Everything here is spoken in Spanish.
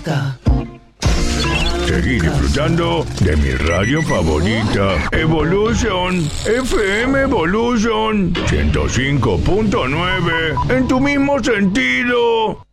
Seguí disfrutando de mi radio favorita, Evolution, FM Evolution 105.9, en tu mismo sentido.